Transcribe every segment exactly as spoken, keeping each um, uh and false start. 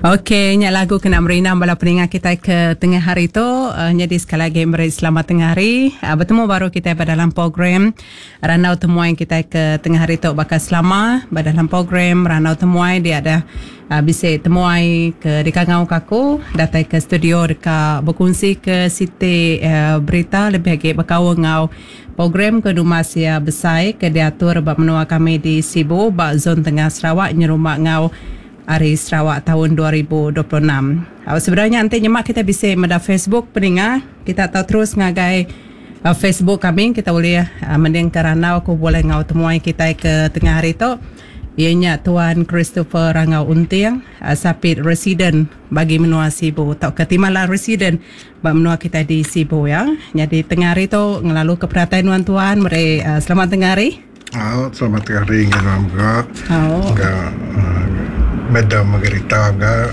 Okey, nyak lagu kena merina bala peningat kita ke tengah hari tu. Uh, jadi sekali lagi beri selamat tengah hari. Uh, bertemu baru kita pada dalam program Ranau Temuai kita ke tengah hari tu bakal selama pada dalam program Ranau Temuai dia ada uh, bisik temuai ke dekat ngau kaku datang ke studio dekat berkongsi ke siti uh, berita lebih lagi berkawan ngau program ke Dumasia Besai ke diatur bab menua kami di Sibu bab zon tengah Sarawak nyerumak ngau Hari Sarawak tahun dua ribu dua puluh enam. Uh, sebenarnya nanti nyemak kita bisa menda Facebook pendengar. Kita tahu terus ngagai uh, Facebook kami. Kita boleh uh, mending ke Ranau aku boleh ngau temuai kita ke tengah hari tu. Ianya Tuan Christopher Rangau Untiang, uh, sapit residen bagi menua Sibu. Tak ketimala residen bagi menua kita di Sibu ya. Jadi tengah hari tu ngelalu keperhatian tuan-tuan. Mari uh, selamat tengah hari. Oh, selamat tengah hari ngam ga. Oh. Ga Madam Margarita ga.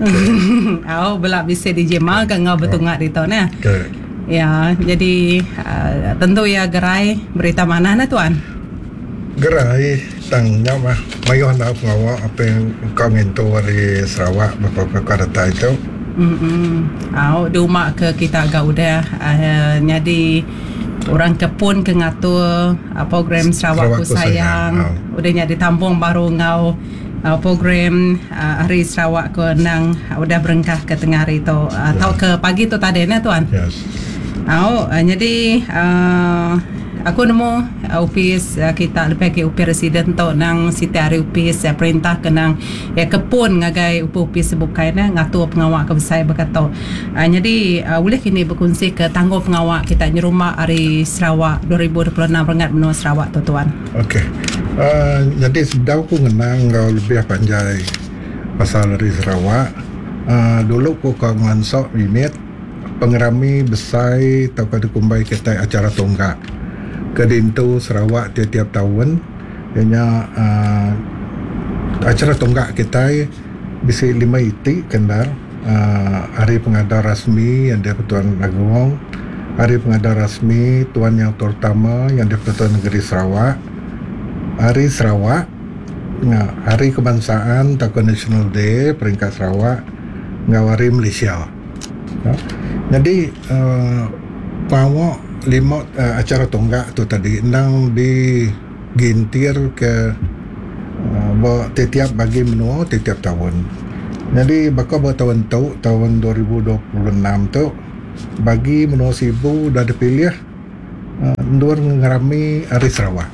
Oh, belak bisa dijemal kan ngau betul ngak dito na. Okay. Ya, jadi uh, tentu ya gerai berita mana na tuan? Gerai tangnya mah mayo hendak ngawa apa yang kau ngintu dari Sarawak beberapa kata itu. Hmm. Oh, di rumah ke kita agak udah uh, jadi orang kepun ke ngatur uh, program Sarawakku Sarawakku sayang. sayang. Oh. Udah nyadi tampung baru ngau uh, program uh, Hari Sarawak ke nang uh, udah berengkah ke tengah hari tu atau uh, ke pagi tu tadi na tuan. Yes. Oh, uh, jadi uh, aku nemu uh, upis uh, kita lebih ke upis residen tu nang siti hari upis uh, perintah ke nang ya kepun ngagai upis sebukai na ngatur pengawak ke besar berkata. Uh, jadi uh, boleh kini berkongsi ke tangguh pengawak kita di rumah Hari Sarawak dua ribu dua puluh enam rengat menua Sarawak tu tuan. Okey. Uh, jadi sudah aku ngenang kau lebih panjang pasal dari Sarawak. Uh, dulu aku kau ngansok minit pengerami besar atau kada kumbai kita acara tonggak. Kedintu Sarawak tiap-tiap tahun ianya uh, acara tonggak kita bisa lima iti kendar uh, hari pengadar rasmi yang dia Tuan Agong, hari pengadar rasmi Tuan yang terutama yang dia Tuan Negeri Sarawak, hari Sarawak, nah, hari kebangsaan atau National Day peringkat Sarawak, ngawari Malaysia. No? Jadi uh, pawak lima uh, acara tonggak tu tadi nang digintir ke uh, setiap bagi menua setiap tahun. Jadi bakal buat tahun tu tahun dua ribu dua puluh enam tu bagi menua Sibu dah dipilih uh, ndur ngerami Hari Sarawak.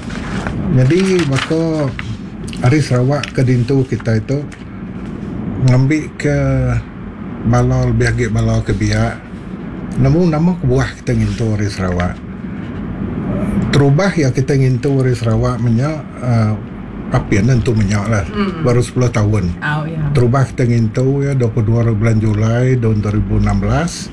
Jadi bakal Hari Sarawak ke dintu kita itu ngambil ke balal biagi balal ke biak. Namun nama kebuah kita ngintu Hari Sarawak. Terubah ya kita ngintu Hari Sarawak menyak uh, apian tentu menyak lah. Mm. Baru sepuluh tahun. Oh, yeah. Terubah kita ngintu ya dua puluh dua bulan Julai tahun dua ribu enam belas.